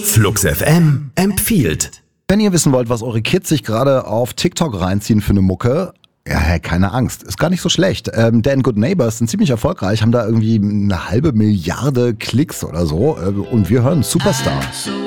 Flux FM empfiehlt. Wenn ihr wissen wollt, was eure Kids sich gerade auf TikTok reinziehen für eine Mucke, ja, hey, keine Angst, ist gar nicht so schlecht. Dan Good Neighbors sind ziemlich erfolgreich, haben da irgendwie 500 Milliarden Klicks oder so und wir hören Superstar.